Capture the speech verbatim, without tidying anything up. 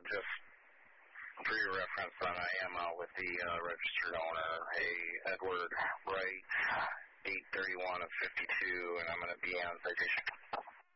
just for your reference, son, I am out with the uh, registered owner, a Edward Wright, eight thirty-one of fifty-two, and I'm going to be on citation.